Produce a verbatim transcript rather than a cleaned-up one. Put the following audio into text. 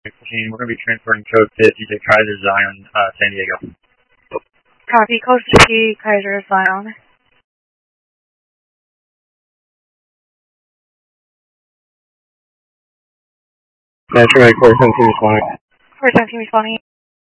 We're going to be transporting code fifty to Kaiser Zion, uh, San Diego. Copy, code fifty, Kaiser Zion. National Court seventeen responding. Court seventeen responding.